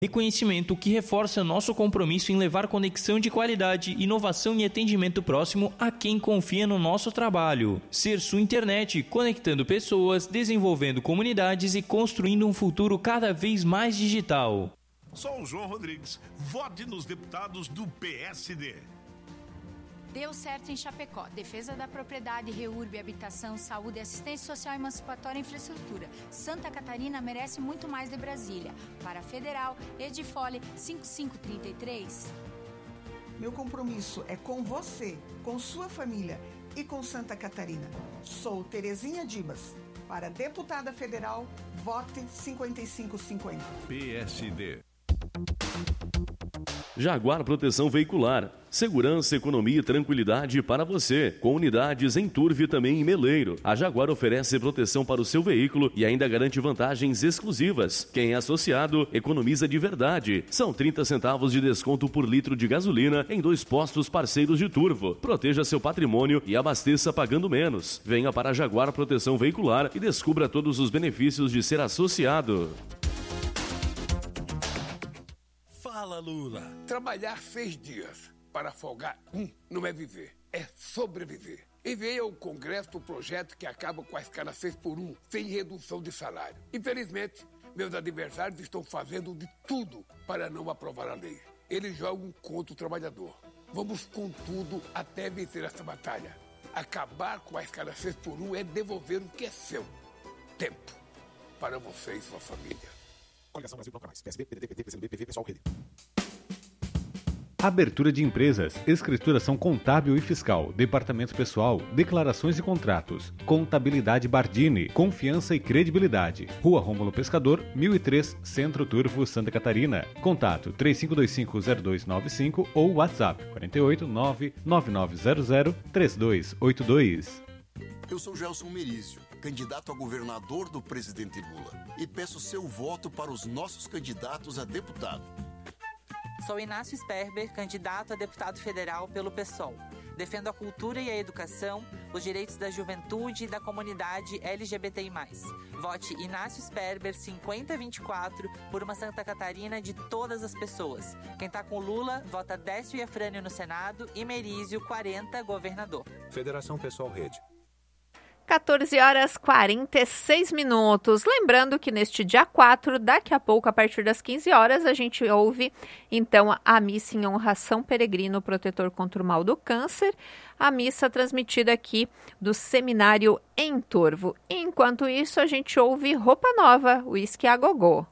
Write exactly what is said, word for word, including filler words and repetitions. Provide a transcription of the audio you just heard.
Reconhecimento que reforça nosso compromisso em levar conexão de qualidade, inovação e atendimento próximo a quem confia no nosso trabalho. Sersu Internet, conectando pessoas, desenvolvendo comunidades e construindo um futuro cada vez mais digital. Sou o João Rodrigues. Vote nos deputados do P S D. Deu certo em Chapecó. Defesa da propriedade, REURB, habitação, saúde, assistência social, emancipatória e infraestrutura. Santa Catarina merece muito mais de Brasília. Para a Federal, Edifole cinco cinco três três. Meu compromisso é com você, com sua família e com Santa Catarina. Sou Terezinha Dibas. Para deputada federal, vote cinquenta e cinco cinquenta. P S D. Jaguar Proteção Veicular. Segurança, economia e tranquilidade para você. Com unidades em Turvo e também em Meleiro. A Jaguar oferece proteção para o seu veículo e ainda garante vantagens exclusivas. Quem é associado, economiza de verdade. São trinta centavos de desconto por litro de gasolina em dois postos parceiros de Turvo. Proteja seu patrimônio e abasteça pagando menos. Venha para a Jaguar Proteção Veicular e descubra todos os benefícios de ser associado. Fala, Lula. Trabalhar seis dias para folgar um não é viver, é sobreviver. Enviei ao Congresso o projeto que acaba com a escala seis por um, sem redução de salário. Infelizmente, meus adversários estão fazendo de tudo para não aprovar a lei. Eles jogam contra o trabalhador. Vamos com tudo até vencer essa batalha. Acabar com a escala seis por um é devolver o que é seu. Tempo para você e sua família. Coligação Brasil Bloco Mais. P S B, P D T, P T, P C do B, P V, Pessoal, Rede. Abertura de empresas, escrituração contábil e fiscal, departamento pessoal, declarações e contratos, contabilidade Bardini, confiança e credibilidade. Rua Rômulo Pescador, mil e três, Centro Turvo, Santa Catarina. Contato três cinco dois cinco zero dois nove cinco ou WhatsApp quatro oito nove nove nove zero zero três dois oito dois. Eu sou Gelson Merizio, candidato a governador do presidente Lula, e peço seu voto para os nossos candidatos a deputado. Sou Inácio Sperber, candidato a deputado federal pelo PSOL. Defendo a cultura e a educação, os direitos da juventude e da comunidade L G B T I mais. Vote Inácio Sperber cinquenta vinte e quatro por uma Santa Catarina de todas as pessoas. Quem tá com Lula, vota Décio e Afrânio no Senado e Merizio quarenta, governador. Federação Pessoal Rede. quatorze horas e quarenta e seis minutos. Lembrando que neste dia quatro, daqui a pouco, a partir das quinze horas, a gente ouve, então, a missa em honra a São Peregrino, protetor contra o mal do câncer. A missa transmitida aqui do Seminário em Turvo. Enquanto isso, a gente ouve Roupa Nova, Whisky a Gogô.